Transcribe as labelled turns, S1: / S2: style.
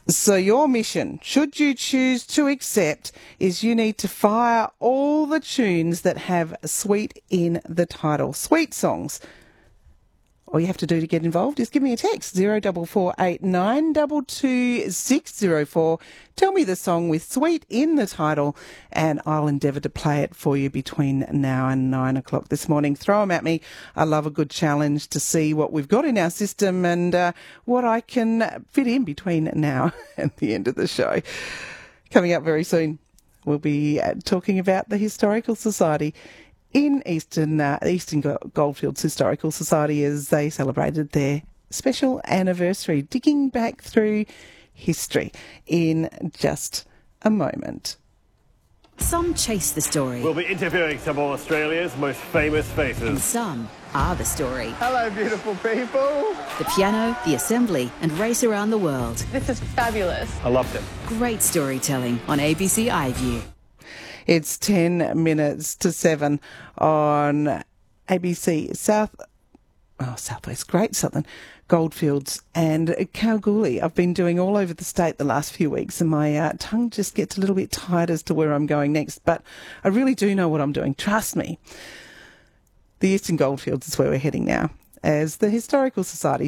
S1: So your mission, should you choose to accept, is you need to fire all the tunes that have sweet in the title. Sweet songs. All you have to do to get involved is give me a text, 0448 22604. Tell me the song with sweet in the title and I'll endeavour to play it for you between now and 9 o'clock this morning. Throw them at me. I love a good challenge to see what we've got in our system and what I can fit in between now and the end of the show. Coming up very soon, we'll be talking about the Historical Society in Eastern Goldfields Historical Society as they celebrated their special anniversary, digging back through history in just a moment.
S2: Some chase the story.
S3: We'll be interviewing some of Australia's most famous faces.
S2: And some are the story.
S4: Hello, beautiful people.
S2: The piano, the assembly, and race around the world.
S5: This is fabulous.
S3: I loved it.
S2: Great storytelling on ABC iView.
S1: It's 10 minutes to 7 on ABC Southwest, Great Southern, Goldfields and Kalgoorlie. I've been doing all over the state the last few weeks and my tongue just gets a little bit tired as to where I'm going next, but I really do know what I'm doing. Trust me. The Eastern Goldfields is where we're heading now as the Historical Society